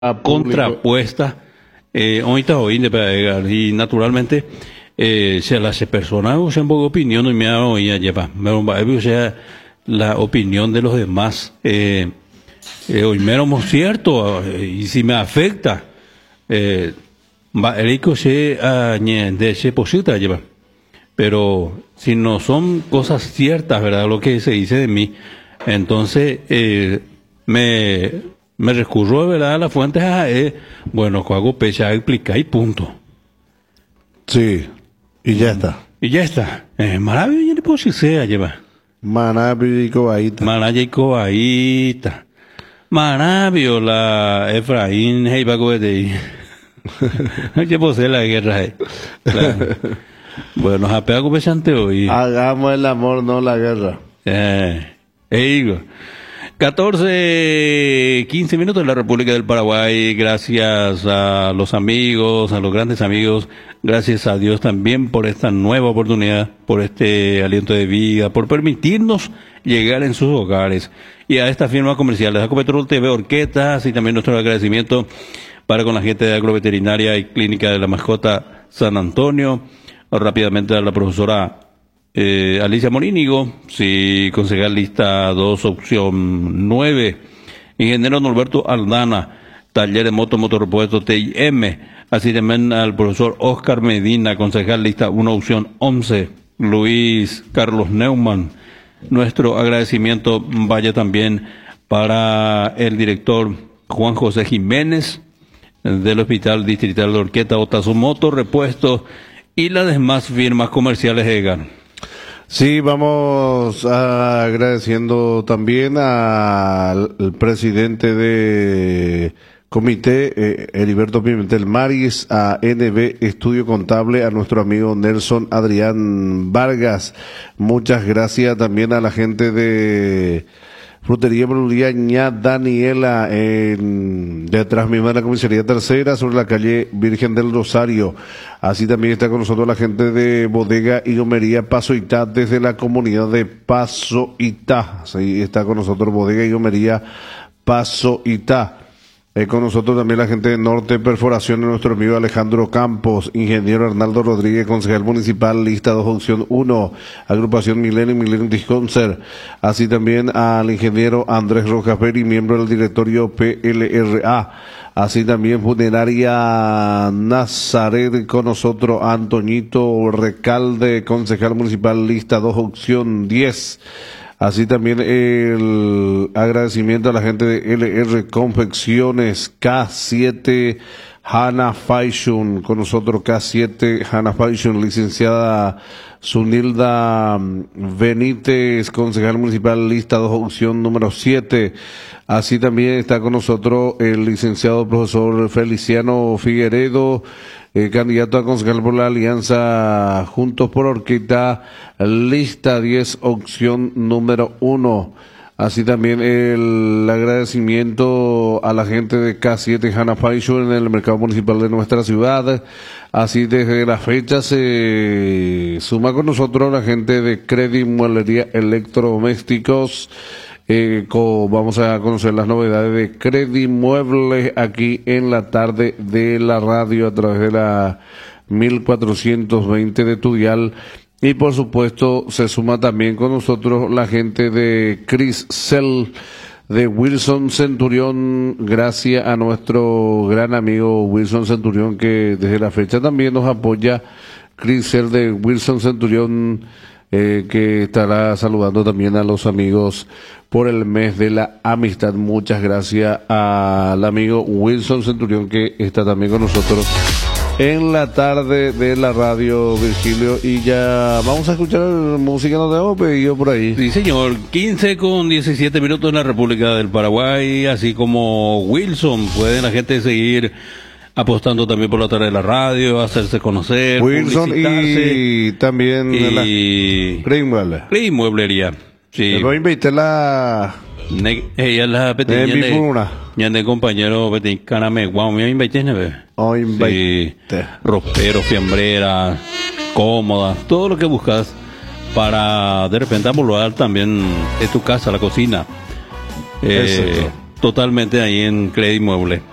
contrapuesta ahorita hoy y naturalmente si las personas usan poco opinión y me hago ya lleva o sea la opinión de los demás hoy menos cierto y si me afecta va el se de se posible lleva pero si no son cosas ciertas, ¿verdad? Lo que se dice de mí, entonces me recurro, ¿verdad? A las fuentes, bueno, hago pecha, explicar y punto. Sí, y ya está. Y ya está. Maravilloso, y pues si sea, lleva. Maravilloso, Maravilloso, la Efraín, hey, Paco, de ahí. ¿Qué posee la guerra? Bueno, apego pesante hoy. Hagamos el amor, no la guerra. Digo, 14, 15 minutos en la República del Paraguay. Gracias a los amigos, a los grandes amigos. Gracias a Dios también por esta nueva oportunidad, por este aliento de vida, por permitirnos llegar en sus hogares. Y a esta firma comercial, de Ecopetrol TV Orquetas, y también nuestro agradecimiento para con la gente de Agroveterinaria y Clínica de la Mascota San Antonio. Rápidamente a la profesora Alicia Morínigo, sí, concejal lista 2, opción 9. Ingeniero Norberto Aldana, taller de motorrepuesto TIM. Así también al profesor Oscar Medina, concejal lista 1, opción 11. Luis Carlos Neumann. Nuestro agradecimiento vaya también para el director Juan José Jiménez del Hospital Distrital de Orqueta, Otazumoto, Repuestos y las demás firmas comerciales de EGAN. Sí, vamos agradeciendo también al presidente de comité, Heriberto Pimentel Maris, a NB Estudio Contable, a nuestro amigo Nelson Adrián Vargas. Muchas gracias también a la gente de Frutería Brulería Ña Daniela, detrás misma de la comisaría tercera, sobre la calle Virgen del Rosario. Así también está con nosotros la gente de Bodega y Gomería Paso Itá, desde la comunidad de Paso Itá. Sí, está con nosotros Bodega y Gomería Paso Itá. Con nosotros también la gente de Norte Perforación, nuestro amigo Alejandro Campos, ingeniero Arnaldo Rodríguez, concejal municipal, lista 2, opción 1, agrupación Milenio y Milenio Disconcert. Así también al ingeniero Andrés Rojas Peri, miembro del directorio PLRA. Así también funeraria Nazaret, con nosotros Antoñito Recalde, concejal municipal, lista 2, opción 10. Así también el agradecimiento a la gente de LR Confecciones, K7 Hana Fashion, con nosotros K7 Hana Fashion, licenciada Sunilda Benítez, concejal municipal, lista 2, opción número 7. Así también está con nosotros el licenciado profesor Feliciano Figueredo, candidato a concejal por la Alianza Juntos por Orqueta, lista 10, opción número 1. Así también el agradecimiento a la gente de K7 Hana Fashion en el mercado municipal de nuestra ciudad. Así desde la fecha se suma con nosotros la gente de Credit Mueblería Electrodomésticos. Vamos a conocer las novedades de Credit Muebles aquí en la tarde de la radio a través de la 1420 de tu dial. Y por supuesto se suma también con nosotros la gente de Chris Cell de Wilson Centurión, gracias a nuestro gran amigo Wilson Centurión que desde la fecha también nos apoya. Chris Cell de Wilson Centurión, que estará saludando también a los amigos por el mes de la amistad. Muchas gracias al amigo Wilson Centurión que está también con nosotros en la tarde de la radio, Virgilio. Y ya vamos a escuchar música, nos hemos pedido por ahí. Sí, señor, 15 con 17 minutos en la República del Paraguay, así como Wilson, pueden la gente seguir apostando también por la tarde de la radio, hacerse conocer, Wilson y también Credit Mueblería. Sí. Lo invité la ella la pequeña ya de compañero Betín Caname, guau, me invité, sí, ropero, fiambrera, cómoda, todo lo que buscas para de repente amoblar también en tu casa, la cocina. Totalmente ahí en Credit Mueble.